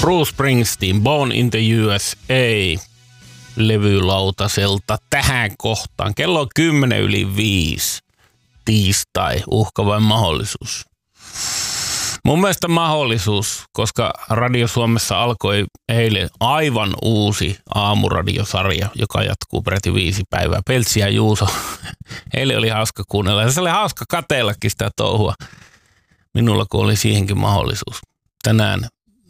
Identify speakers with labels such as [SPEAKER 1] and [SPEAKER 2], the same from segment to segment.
[SPEAKER 1] Bruce Springsteen, Born in the USA, levylautaselta tähän kohtaan. Kello on 5:10, tiistai, uhka vai mahdollisuus? Mun mielestä mahdollisuus, koska Radio Suomessa alkoi eilen aivan uusi aamuradiosarja, joka jatkuu peräti 5 päivää. Peltsi ja Juuso. Eilen oli hauska kuunnella ja se oli hauska katsellakin sitä touhua. Minulla kun oli siihenkin mahdollisuus. Tänään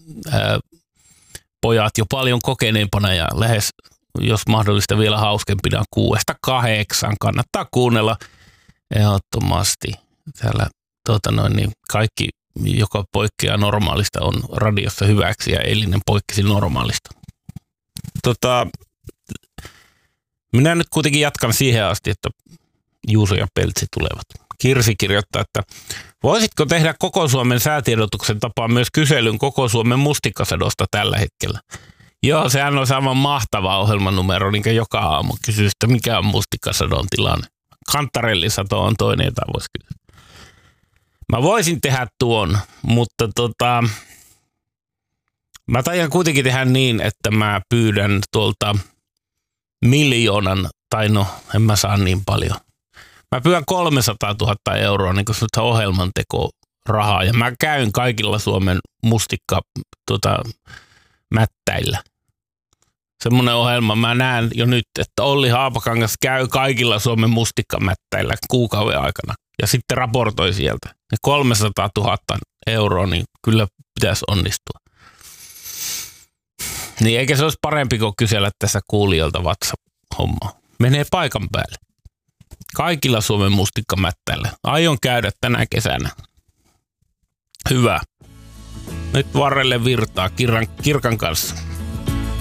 [SPEAKER 1] pojat jo paljon kokeneempana ja lähes, jos mahdollista vielä hauskempina 6-8. Kannattaa kuunnella ehdottomasti. Täällä kaikki, joka poikkeaa normaalista, on radiossa hyväksi ja eilinen poikkesi normaalista. Minä nyt kuitenkin jatkan siihen asti, että Juuso ja Peltsi tulevat. Kirsi kirjoittaa, että voisitko tehdä Koko Suomen säätiedotuksen tapaan myös kyselyn Koko Suomen mustikkasadosta tällä hetkellä? Joo, sehän on aivan mahtava ohjelmanumero, niin joka aamu kysyy, että mikä on mustikkasadon tilanne. Kantarellisato on toinen, jota voisi kysyä. Mä voisin tehdä tuon, mutta mä taidan kuitenkin tehdä niin, että mä pyydän tuolta 1 000 000, tai no, en mä saa niin paljon. Mä pyydän 300 000 euroa niin kuin ohjelmanteko rahaa ja mä käyn kaikilla Suomen mättäillä. Semmoinen ohjelma, mä näen jo nyt, että Olli Haapakangas käy kaikilla Suomen mustikkamättäillä kuukauden aikana ja sitten raportoi sieltä. Ja 300 000 euroa, niin kyllä pitäisi onnistua. Niin eikä se olisi parempi kuin kysellä tässä kuulijoilta WhatsApp-hommaa. Menee paikan päälle. Kaikilla Suomen mustikkamättäillä. Aion käydä tänä kesänä. Hyvä. Nyt varrelle virtaa Kirkan kanssa.